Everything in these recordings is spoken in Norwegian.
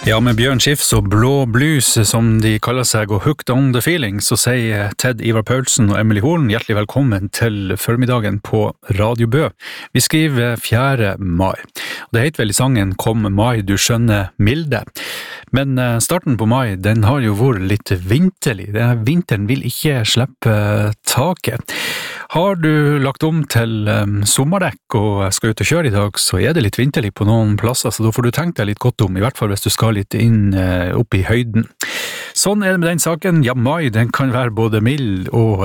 Ja, med Bjørn Skifs og Blå Blues, som de kaller seg, og Hooked on the Feeling, så sier Ted Ivar Paulsen og Emily Horn hjertelig velkommen til formiddagen på Radio Bø. Vi skriver 4. mai. Det heter vel i sangen «Kom mai, du skjønner milde». Men starten på mai, den har jo vært litt vinterlig. Vinteren vil ikke slippe taket. Har du lagt om til sommerdekk og skal ut og kjøre i dag, så er det litt vinterlig på noen plasser, så da får du tenke deg litt godt om, i hvert fall hvis du skal litt inn opp i høyden. Sånn er det med den saken. Ja, mai, den kan være både mild og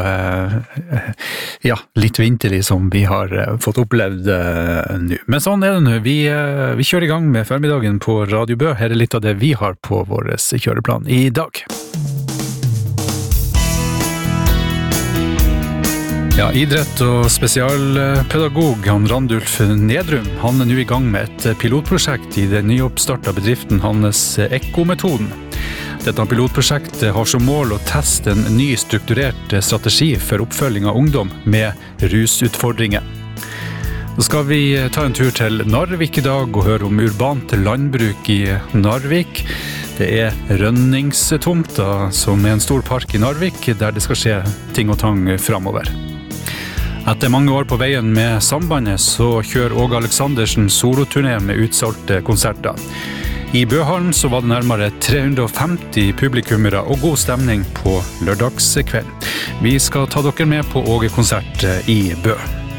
litt vinterlig, som vi har fått opplevd nå. Men sånn er det nå. Vi kjører i gang med formiddagen på Radio Bø. Her er litt av det vi har på vår kjøreplan i dag. Ja, idrett- og spesialpedagog Randulf Nedrum, han er nå i gang med et pilotprosjekt i den nyoppstartede bedriften hans Ekko-metoden. Dette pilotprosjektet har som mål å teste en ny strukturert strategi for oppfølging av ungdom med rusutfordringer. Så skal vi ta en tur til Narvik i dag og høre om urbant landbruk i Narvik. Det er Rønningstomta, som er en stor park i Narvik, der det skal skje ting og tang fremover. Etter mange år på veien med sambandet, så kjører Åge Aleksandersen soloturné med utsolgte konserter. I Bøhallen så var det nærmere 350 publikummere og god stemning på lørdagskveld. Vi skal ta dere med på Åge-konsert i Bø.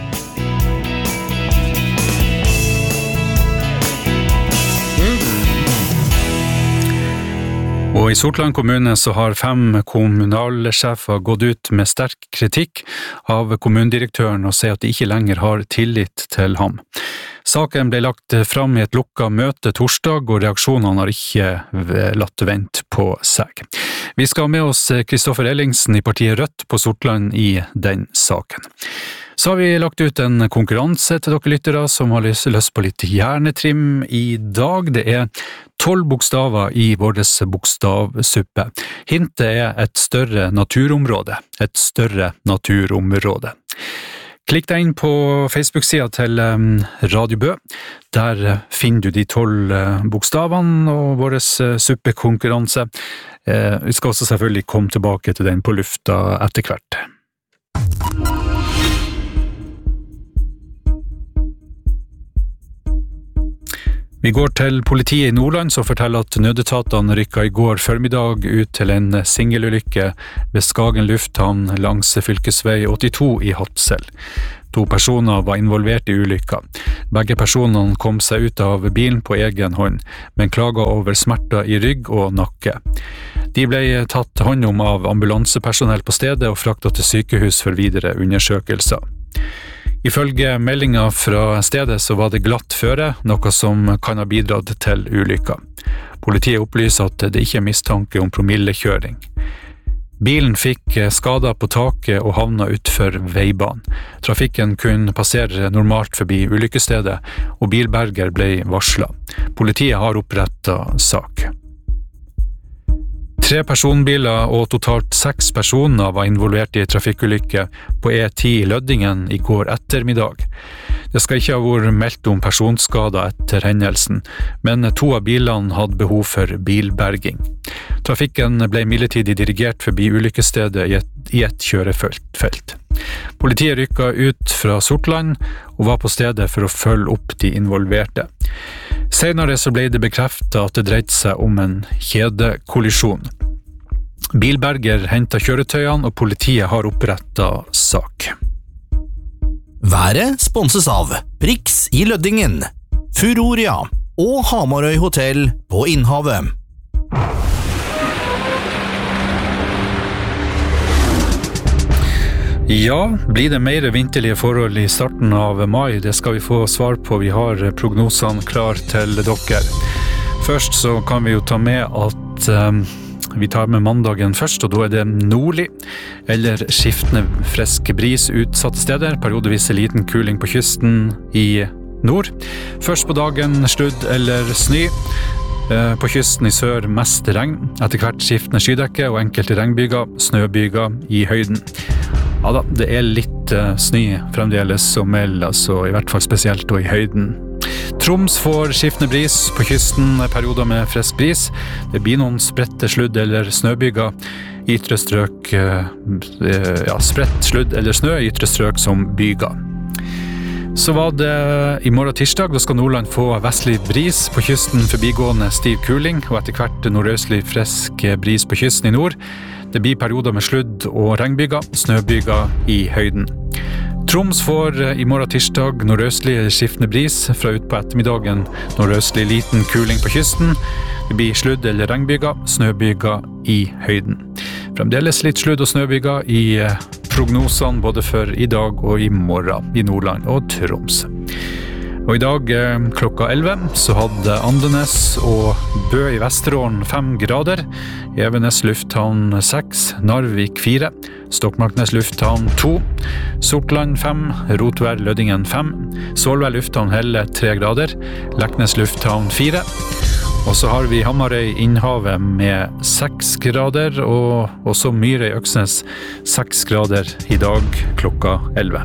Og i Sortland kommune så har 5 kommunalsjefer gått ut med sterk kritikk av kommunedirektøren og sier at de ikke lenger har tillit til ham. Saken ble lagt fram i et lukket møte torsdag, og reaksjonene har ikke latt vente på seg. Vi skal ha med oss Kristoffer Ellingsen i partiet Rødt på Sortland i den saken. Så har vi lagt ut en konkurranse til dere lyttere som har lyst på litt hjernetrim i dag. Det er 12 bokstaver i vår bokstavsuppe. Hintet er et større naturområde. Et større naturområde. Klikk deg inn på Facebook-sida til Radio Bø. Der finner du de 12 bokstavene og vår suppekonkurranse. Vi skal også selvfølgelig komme tilbake til den på lufta etter hvert. Vi går til politiet i Nordland, som forteller at nødetatene rykket i går formiddag ut til en singelulykke ved Skagen lufthavn langs fylkesvei 82 i Hadsel. 2 personer var involvert i ulykka. Begge personene kom seg ut av bilen på egen hånd, men klaget over smerter i rygg og nakke. De ble tatt hånd om av ambulansepersonell på stedet og fraktet til sykehus for videre undersøkelser. Ifølge meldinga fra stedet så var det glatt føre, noe som kan ha bidratt til ulykka. Politiet opplyser at det ikke er mistanke om promillekjøring. Bilen fikk skader på taket og havna utfor veibanen. Trafikken kunne passere normalt forbi ulykkesstedet, og bilberger ble varslet. Politiet har opprettet sak. 3 personbiler og totalt 6 personer var involvert i trafikkulykke på E10 i Løddingen i går ettermiddag. Det skal ikke ha vært meldt om personskader etter hendelsen, men 2 av bilene hadde behov for bilberging. Trafikken ble midlertidig dirigert forbi ulykkesstedet i et kjørefelt. Politiet rykket ut fra Sortland og var på stedet for å følge opp de involverte. Senere så ble det bekreftet at det dreide seg om en kjedekollisjon. Bilberger hentet kjøretøyene, og politiet har opprettet sak. Været sponses av Prix i Løddingen, Furoria og Hamarøy Hotel på Innhavet. Ja, blir det mer vinterlige forhold i starten av mai? Det skal vi få svar på. Vi har prognosene klar til dere. Først så kan vi jo ta med at vi tar med mandagen først, og da er det nordlig, eller skiftende frisk bris utsatte steder, periodevis liten kuling på kysten i nord. Først på dagen sludd eller snø. På kysten i sør mest regn, etter hvert skiftende skydekke og enkelte regnbyger, snøbyger i høyden. Ja da, det er litt snø fremdeles som meld, altså i hvert fall spesielt og i høyden. Troms får skiftende bris på kysten, perioder med frisk bris. Det blir noen spredte sludd- eller snøbyger i ytre strøk, spredt sludd eller snø i ytre strøk som byger. Så var det i morgen tirsdag, da skal Nordland få vestlig bris på kysten, forbigående stiv kuling, og etter hvert nordøstlig frisk bris på kysten i nord. Det blir perioder med sludd- og regnbyger, snøbyger i høyden. Troms får i morgen tirsdag nordøstlig skiftende bris, fra ut på ettermiddagen nordøstlig liten kuling på kysten. Det blir sludd- eller regnbyger, snøbyger i høyden. Fremdeles litt sludd- og snøbyger i prognosene både for i dag og i morgen i Nordland og Troms. Og i dag klokka 11 så hadde Andenes og Bø i Vesterålen 5 grader, Evenes lufthavn 6, Narvik 4, Stokmarknes lufthavn 2, Sortland 5, Rotvær Lødingen 5, Solvær lufthavn Helle 3 grader, Leknes lufthavn 4, og så har vi Hamarøy Innhavet med 6 grader, og også Myre i Øksnes 6 grader i dag klokka 11.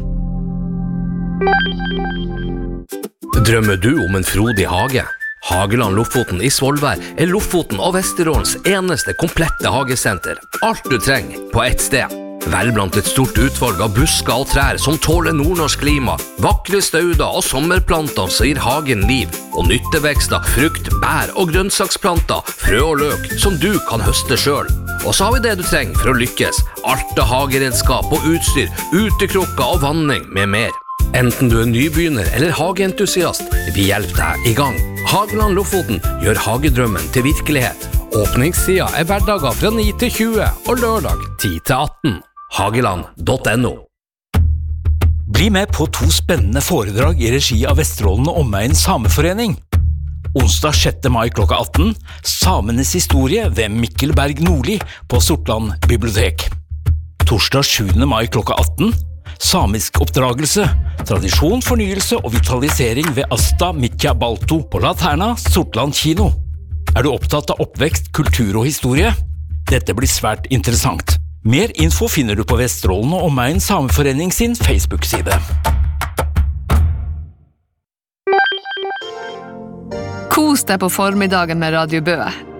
Drømmer du om en frodig hage? Hageland Lofoten i Svolvær er Lofoten og Vesterålens eneste komplette hagesenter. Alt du trenger på ett sted. Vel blant et stort utvalg av busker og trær som tåler nordnorsk klima, vakre stauder og sommerplanter som gir hagen liv, og nyttevekster, frukt, bær og grønnsaksplanter, frø og løk som du kan høste selv. Og så har vi det du trenger for å lykkes. Alt av hageredskap og utstyr, utekrukker og vanning med mer. Enten du er nybegynner eller hageentusiast, vi hjelper deg i gang. Hageland Lofoten gjør hagedrømmen til virkelighet. Åpningstida er hverdager fra 9 til 20 og lørdag 10 til 18. Hageland.no. Bli med på 2 spennende foredrag i regi av Vesterålen og Omegn Sameforening. Onsdag 6. mai klokka 18, Samenes historie ved Mikkel Berg Nordli på Sortland bibliotek. Torsdag 7. mai klokka 18, Samisk oppdragelse, tradisjon, fornyelse og vitalisering ved Asta Mitja Balto på Laterna, Sortland kino. Er du opptatt av oppvekst, kultur og historie? Dette blir svært interessant. Mer info finner du på Vesterålen og Omegn Sameforening sin Facebook-side. Kos deg på formiddagen med Radio Bø.